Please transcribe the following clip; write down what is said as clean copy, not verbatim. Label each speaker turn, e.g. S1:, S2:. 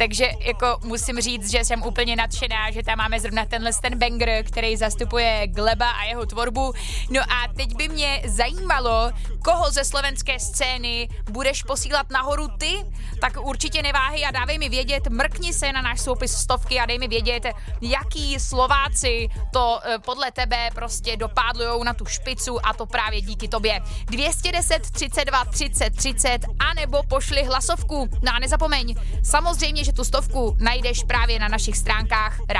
S1: takže jako musím říct, že jsem úplně nadšená, že tam máme zrovna ten banger, který zastupuje Gleba a jeho tvorbu. No a teď by mě zajímalo, koho ze slovenské scény budeš posílat nahoru ty, tak určitě neváhej a dávej mi vědět, mrkni se na náš soupis 100 a dej mi vědět, jaký Slováci to podle tebe prostě dopádlujou na tu špicu a to právě díky tobě. 210 32 30 30 anebo pošli hlasovku. No a nezapomeň, samozřejmě, že tu 100 najdeš právě na našich stránkách